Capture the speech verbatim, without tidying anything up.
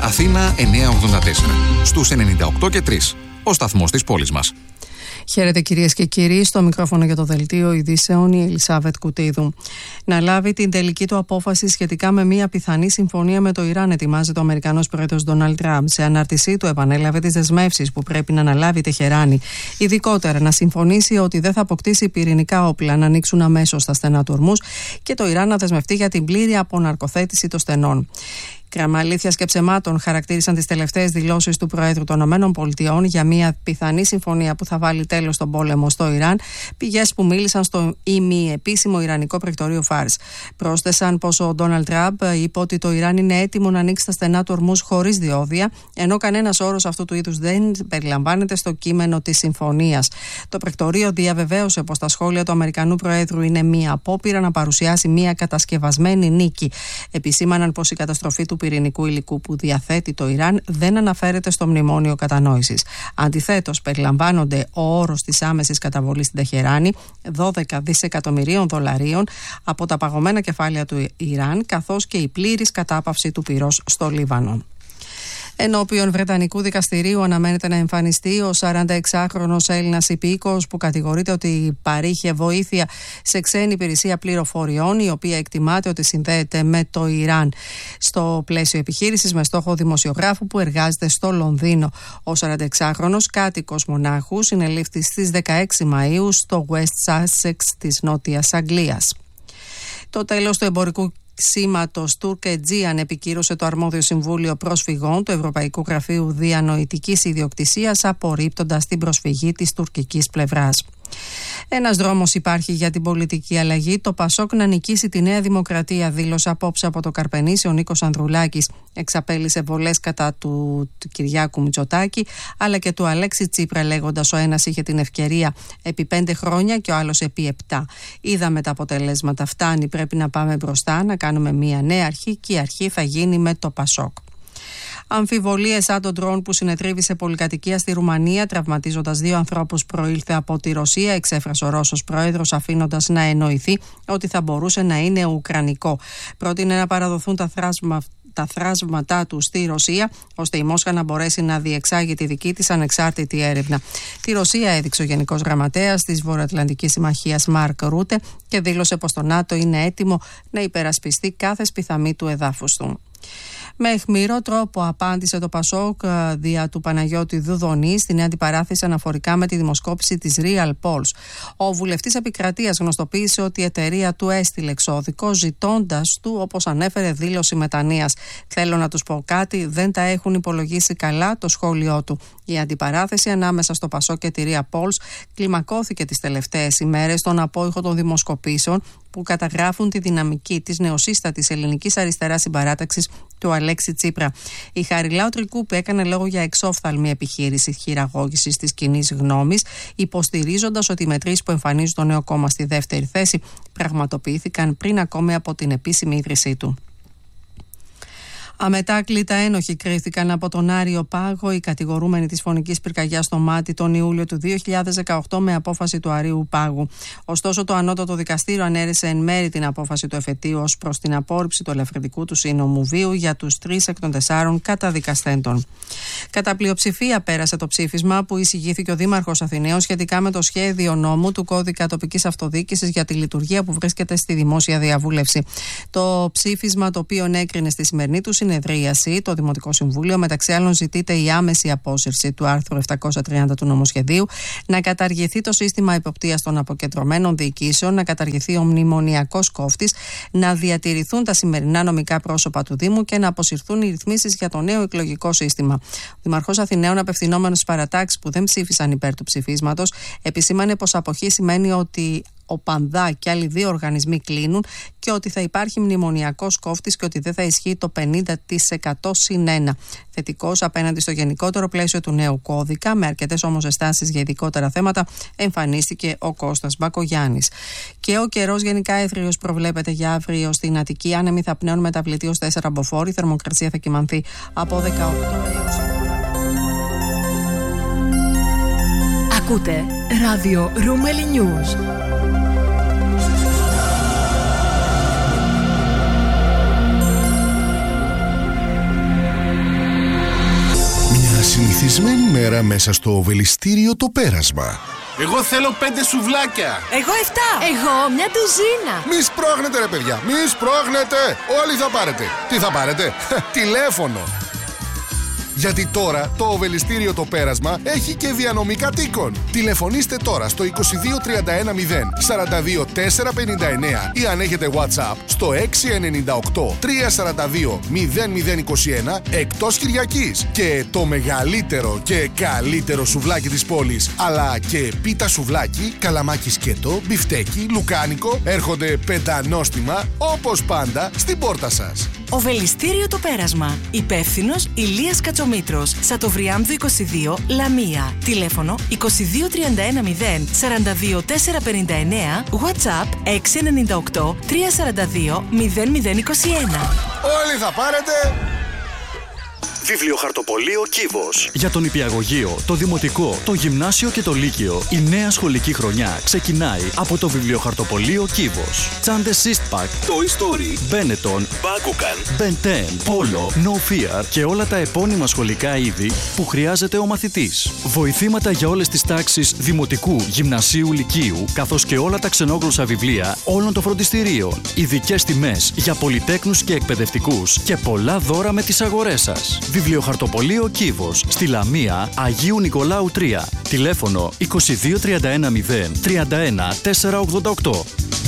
Αθήνα εννιακόσια ογδόντα τέσσερα. Στους ενενήντα οκτώ και τρία. Ο σταθμός της πόλης μας. Χαίρετε κυρίες και κύριοι, στο μικρόφωνο για το δελτίο ειδήσεων η Ελισάβετ Κουτίδου. Να λάβει την τελική του απόφαση σχετικά με μια πιθανή συμφωνία με το Ιράν ετοιμάζεται ο Αμερικανός πρόεδρος Ντόναλντ Τραμπ. Σε ανάρτησή του επανέλαβε τις δεσμεύσεις που πρέπει να αναλάβει η Τεχεράνη. Ειδικότερα να συμφωνήσει ότι δεν θα αποκτήσει πυρηνικά όπλα, να ανοίξουν αμέσως τα στενά του ορμούς και το Ιράν να δεσμευτεί για την πλήρη αποναρκοθέτηση των στενών. Γραμμα αλήθειας και ψεμάτων χαρακτήρισαν τις τελευταίες δηλώσεις του Προέδρου των ΗΠΑ για μια πιθανή συμφωνία που θα βάλει τέλος στον πόλεμο στο Ιράν, πηγές που μίλησαν στο ημιεπίσημο Ιρανικό πρακτορείο Φάρς. Πρόσθεσαν πως ο Ντόναλντ Τραμπ είπε ότι το Ιράν είναι έτοιμο να ανοίξει τα στενά του ορμούς χωρίς διόδια, ενώ κανένας όρος αυτού του είδους δεν περιλαμβάνεται στο κείμενο της συμφωνίας. Το πρακτορείο διαβεβαίωσε πως τα σχόλια του Αμερικανού Προέδρου είναι μια απόπειρα να παρουσιάσει μια κατασκευασμένη νίκη. Επισήμαναν πως η καταστροφή του πυρηνικού υλικού που διαθέτει το Ιράν δεν αναφέρεται στο μνημόνιο κατανόησης. Αντιθέτως, περιλαμβάνονται ο όρος της άμεσης καταβολής στην Τεχεράνη δώδεκα δισεκατομμυρίων δολαρίων από τα παγωμένα κεφάλαια του Ιράν, καθώς και η πλήρης κατάπαυση του πυρός στο Λίβανο. Ενώπιον Βρετανικού δικαστηρίου αναμένεται να εμφανιστεί ο σαρανταεξάχρονος Έλληνας υπήκοος που κατηγορείται ότι παρήχε βοήθεια σε ξένη υπηρεσία πληροφοριών, η οποία εκτιμάται ότι συνδέεται με το Ιράν στο πλαίσιο επιχείρησης με στόχο δημοσιογράφου που εργάζεται στο Λονδίνο. Ο σαρανταεξάχρονος κάτοικος μονάχου συνελήφθη στις δεκαέξι Μαΐου στο West Sussex της Νότιας Αγγλίας. Το τέλος του εμπορικού σήματος Turk-Aegean επικύρωσε το αρμόδιο Συμβούλιο Προσφυγών του Ευρωπαϊκού Γραφείου Διανοητικής Ιδιοκτησίας, απορρίπτοντας την προσφυγή της τουρκικής πλευράς. Ένας δρόμος υπάρχει για την πολιτική αλλαγή. Το Πασόκ να νικήσει τη Νέα Δημοκρατία, δήλωσε απόψε από το Καρπενήσι ο Νίκος Ανδρουλάκης. Εξαπέλυσε βολές κατά του, του Κυριάκου Μητσοτάκη αλλά και του Αλέξη Τσίπρα, λέγοντας ο ένας είχε την ευκαιρία επί πέντε χρόνια και ο άλλος επί επτά. Είδαμε τα αποτελέσματα. Φτάνει, πρέπει να πάμε μπροστά, να κάνουμε μια νέα αρχή και η αρχή θα γίνει με το Πασόκ. Αμφιβολίες σαν τον ντρόν που συνετρίβει σε πολυκατοικία στη Ρουμανία, τραυματίζοντας δύο ανθρώπους, προήλθε από τη Ρωσία, εξέφρασε ο Ρώσος πρόεδρος, αφήνοντας να εννοηθεί ότι θα μπορούσε να είναι ουκρανικό. Πρότεινε να παραδοθούν τα θράσμα τα θράσματά του στη Ρωσία, ώστε η Μόσχα να μπορέσει να διεξάγει τη δική της ανεξάρτητη έρευνα. Τη Ρωσία έδειξε ο Γενικός Γραμματέας της Βορειοατλαντικής Συμμαχίας Μάρκ Ρούτε και δήλωσε πως το ΝΑΤΟ είναι έτοιμο να υπερασπιστεί κάθε σπιθαμή του εδάφους του. Με αιχμηρό τρόπο απάντησε το Πασόκ δια του Παναγιώτη Δουδονή στην νέα αντιπαράθεση αναφορικά με τη δημοσκόπηση της Real Polls. Ο βουλευτής Επικρατείας γνωστοποίησε ότι η εταιρεία του έστειλε εξώδικο, ζητώντας του, όπως ανέφερε, δήλωση μετανοίας. Θέλω να τους πω κάτι, δεν τα έχουν υπολογίσει καλά, το σχόλιο του. Η αντιπαράθεση ανάμεσα στο Πασόκ και τη Real Polls κλιμακώθηκε τις τελευταίες ημέρες στον απόϊχο των δημοσκοπήσεων που καταγράφουν τη δυναμική της νεοσύστατης ελληνικής αριστεράς συμπαράταξης του Αλέξη Τσίπρα. Η Χαριλάου Τρικούπη έκανε λόγο για εξόφθαλμη επιχείρηση χειραγώγησης της κοινής γνώμης, υποστηρίζοντας ότι οι μετρήσεις που εμφανίζουν το νέο κόμμα στη δεύτερη θέση πραγματοποιήθηκαν πριν ακόμη από την επίσημη ίδρυσή του. Αμετάκλητα ένοχοι κρίθηκαν από τον Άριο Πάγο οι κατηγορούμενοι της φωνικής πυρκαγιάς στο Μάτι τον Ιούλιο του δύο χιλιάδες δεκαοκτώ με απόφαση του Αρίου Πάγου. Ωστόσο, το Ανώτατο Δικαστήριο ανέρεσε εν μέρη την απόφαση του εφετείου ως προς την απόρριψη του ελαφρυντικού του σύνομου βίου για τους τρεις εκ των τεσσάρων καταδικαστέντων. Κατά πλειοψηφία πέρασε το ψήφισμα που εισηγήθηκε ο Δήμαρχος Αθηναίων σχετικά με το σχέδιο νόμου του Κώδικα Τοπικής Αυτοδιοίκησης για τη λειτουργία που βρίσκεται στη δημόσια διαβούλευση. Το ψήφισμα, το οποίο ενέκρινε στη σημερινή του συνεδρίαση, το Δημοτικό Συμβούλιο, μεταξύ άλλων, ζητείται η άμεση απόσυρση του άρθρου επτακόσια τριάντα του νομοσχεδίου, να καταργηθεί το σύστημα υποπτίας των αποκεντρωμένων διοικήσεων, να καταργηθεί ο μνημονιακός κόφτης, να διατηρηθούν τα σημερινά νομικά πρόσωπα του Δήμου και να αποσυρθούν οι ρυθμίσεις για το νέο εκλογικό σύστημα. Ο Δημαρχός Αθηναίων, απευθυνόμενος στις παρατάξεις που δεν ψήφισαν υπέρ του ψηφίσματος, επισήμανε πως αποχή σημαίνει ότι ο Πανδά και άλλοι δύο οργανισμοί κλείνουν και ότι θα υπάρχει μνημονιακός κόφτης και ότι δεν θα ισχύει το πενήντα τοις εκατό συν ένα. Θετικός απέναντι στο γενικότερο πλαίσιο του νέου κώδικα, με αρκετές όμως ενστάσεις για ειδικότερα θέματα, εμφανίστηκε ο Κώστας Μπακογιάννης. Και ο καιρός γενικά έθριος προβλέπεται για αύριο στην Αττική. Άνεμοι θα πνέουν μεταβλητή ως τέσσερα μποφόρ. Η θερμοκρασία θα κυμανθεί από δεκαοκτώ έως... Ακούτε ράδιο Ρούμελι News. Συνηθισμένη μέρα μέσα στο Οβελιστήριο το πέρασμα. Εγώ θέλω πέντε σουβλάκια. Εγώ εφτά. Εγώ μια ντουζίνα. Μη σπρώχνετε ρε παιδιά, μη σπρώχνετε. Όλοι θα πάρετε. Τι θα πάρετε? Τηλέφωνο. Γιατί τώρα το Οβελιστήριο το πέρασμα έχει και διανομή κατοίκων. Τηλεφωνήστε τώρα στο είκοσι δύο τριάντα ένα μηδέν σαράντα δύο τετρακόσια πενήντα εννέα ή αν έχετε WhatsApp στο έξι εννιά οκτώ τρία σαράντα δύο μηδέν μηδέν είκοσι ένα εκτός Κυριακής. Και το μεγαλύτερο και καλύτερο σουβλάκι της πόλης, αλλά και πίτα σουβλάκι, καλαμάκι σκέτο, μπιφτέκι, λουκάνικο, έρχονται πεντανόστιμα όπως πάντα στην πόρτα σας. Οβελιστήριο το πέρασμα. Υπεύθυνος Ηλίας Κατσομήτρος. Σατοβριάμδου είκοσι δύο, Λαμία. Τηλέφωνο είκοσι δύο τριάντα ένα μηδέν σαράντα δύο τετρακόσια πενήντα εννέα. WhatsApp έξι εννιά οκτώ τρία σαράντα δύο μηδέν μηδέν είκοσι ένα. Όλοι θα πάρετε. Βιβλιοχαρτοπωλείο Κύβος. Για τον νηπιαγωγείο, το δημοτικό, το γυμνάσιο και το λύκειο, η νέα σχολική χρονιά ξεκινάει από το Βιβλιοχαρτοπωλείο Κύβος. Τσάντες Eastpak, Toy Story, Benetton, Bakugan, Ben ten, Polo, No Fear και όλα τα επώνυμα σχολικά είδη που χρειάζεται ο μαθητής. Βοηθήματα για όλες τις τάξεις δημοτικού, γυμνασίου, λυκείου, καθώς και όλα τα ξενόγλωσσα βιβλία όλων των φροντιστηρίων. Ειδικές τιμές για πολυτέκνους και εκπαιδευτικούς και πολλά δώρα με τις αγορές σας. Βιβλιοχαρτοπωλείο Κύβος, στη Λαμία, Αγίου Νικολάου τρία. Τηλέφωνο είκοσι δύο τριάντα ένα μηδέν τριάντα ένα τετρακόσια ογδόντα οκτώ.